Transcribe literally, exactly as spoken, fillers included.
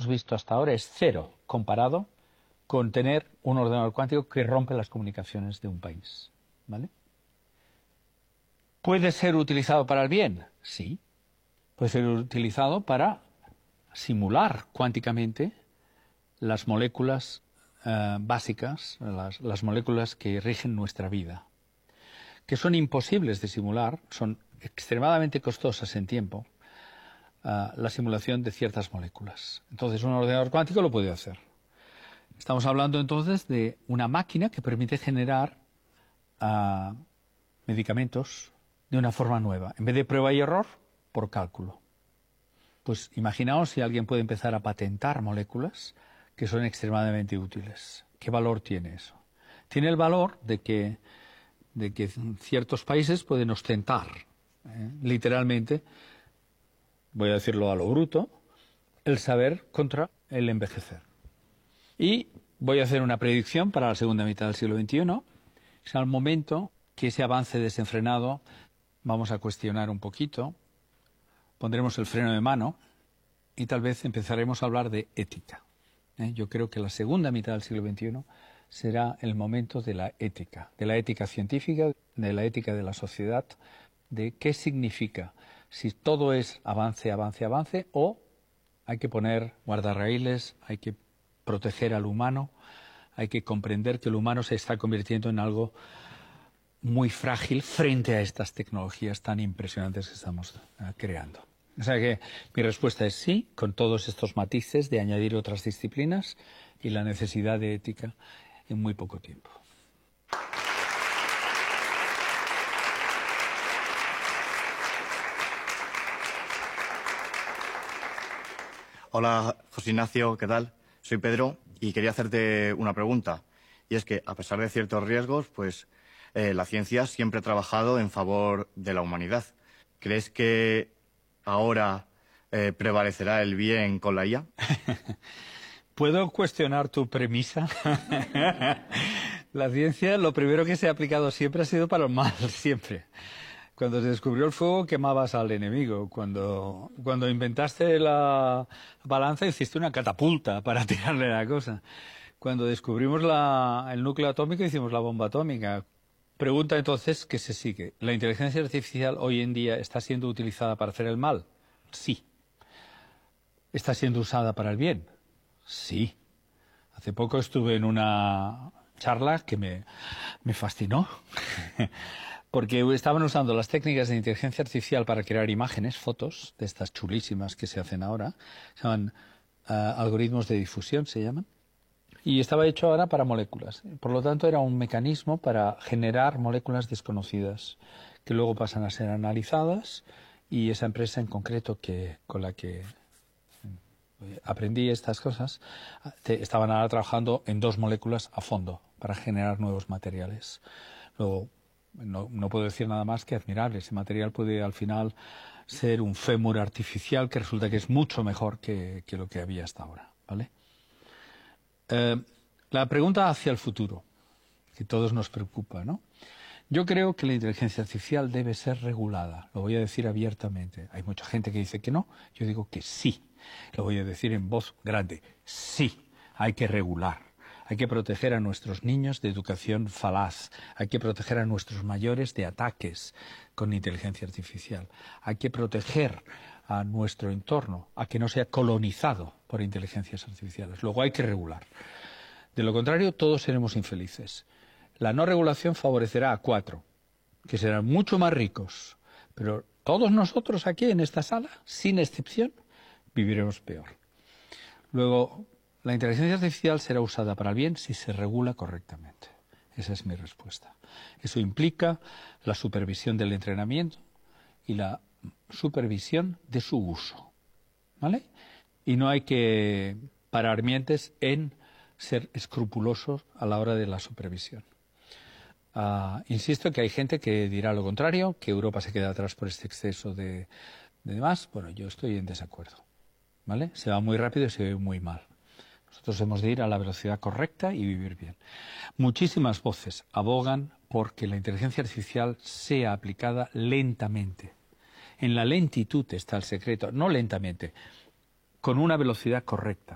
hemos visto hasta ahora es cero comparado con tener un ordenador cuántico que rompe las comunicaciones de un país, ¿vale? ¿Puede ser utilizado para el bien? Sí. Puede ser utilizado para simular cuánticamente las moléculas eh, básicas, las, las moléculas que rigen nuestra vida, que son imposibles de simular, son extremadamente costosas en tiempo, uh, la simulación de ciertas moléculas. Entonces, un ordenador cuántico lo puede hacer. Estamos hablando entonces de una máquina que permite generar uh, medicamentos de una forma nueva. En vez de prueba y error, por cálculo. Pues imaginaos si alguien puede empezar a patentar moléculas que son extremadamente útiles. ¿Qué valor tiene eso? Tiene el valor de que, de que ciertos países pueden ostentar, ¿eh? literalmente, voy a decirlo a lo bruto, el saber contra el envejecer. Y voy a hacer una predicción para la segunda mitad del siglo veintiuno. Es al momento que ese avance desenfrenado vamos a cuestionar un poquito, pondremos el freno de mano y tal vez empezaremos a hablar de ética. ¿Eh? Yo creo que la segunda mitad del siglo veintiuno será el momento de la ética, de la ética científica, de la ética de la sociedad, de qué significa, si todo es avance, avance, avance, o hay que poner guardarraíles, hay que proteger al humano, hay que comprender que el humano se está convirtiendo en algo muy frágil frente a estas tecnologías tan impresionantes que estamos uh, creando. O sea que mi respuesta es sí, con todos estos matices de añadir otras disciplinas y la necesidad de ética en muy poco tiempo. Hola, José Ignacio, ¿qué tal? Soy Pedro y quería hacerte una pregunta. Y es que, a pesar de ciertos riesgos, pues eh, la ciencia siempre ha trabajado en favor de la humanidad. ¿Crees que ahora eh, prevalecerá el bien con la I A? ¿Puedo cuestionar tu premisa? La ciencia, lo primero que se ha aplicado siempre ha sido para el mal, siempre. Cuando se descubrió el fuego, quemabas al enemigo. Cuando, cuando inventaste la balanza, hiciste una catapulta para tirarle la cosa. Cuando descubrimos la, el núcleo atómico, hicimos la bomba atómica. Pregunta entonces, ¿qué se sigue? ¿La inteligencia artificial hoy en día está siendo utilizada para hacer el mal? Sí. ¿Está siendo usada para el bien? Sí. Hace poco estuve en una charla que me, me fascinó. Porque estaban usando las técnicas de inteligencia artificial para crear imágenes, fotos, de estas chulísimas que se hacen ahora. Se llaman uh, algoritmos de difusión, se llaman. Y estaba hecho ahora para moléculas. Por lo tanto, era un mecanismo para generar moléculas desconocidas, que luego pasan a ser analizadas, y esa empresa en concreto que, con la que aprendí estas cosas, te, estaban ahora trabajando en dos moléculas a fondo para generar nuevos materiales. Luego, No, no puedo decir nada más que admirable. Ese material puede al final ser un fémur artificial que resulta que es mucho mejor que, que lo que había hasta ahora, ¿vale? Eh, la pregunta hacia el futuro, que todos nos preocupa, ¿no? Yo creo que la inteligencia artificial debe ser regulada. Lo voy a decir abiertamente. Hay mucha gente que dice que no. Yo digo que sí. Lo voy a decir en voz grande. Sí, hay que regular. Hay que proteger a nuestros niños de educación falaz. Hay que proteger a nuestros mayores de ataques con inteligencia artificial. Hay que proteger a nuestro entorno, a que no sea colonizado por inteligencias artificiales. Luego hay que regular. De lo contrario, todos seremos infelices. La no regulación favorecerá a cuatro, que serán mucho más ricos. Pero todos nosotros aquí en esta sala, sin excepción, viviremos peor. Luego, la inteligencia artificial será usada para el bien si se regula correctamente. Esa es mi respuesta. Eso implica la supervisión del entrenamiento y la supervisión de su uso, ¿vale? Y no hay que parar mientes en ser escrupulosos a la hora de la supervisión. Uh, insisto que hay gente que dirá lo contrario, que Europa se queda atrás por este exceso de, de demás. Bueno, yo estoy en desacuerdo, ¿vale? Se va muy rápido y se ve muy mal. Nosotros hemos de ir a la velocidad correcta y vivir bien. Muchísimas voces abogan por que la inteligencia artificial sea aplicada lentamente. En la lentitud está el secreto, no lentamente, con una velocidad correcta.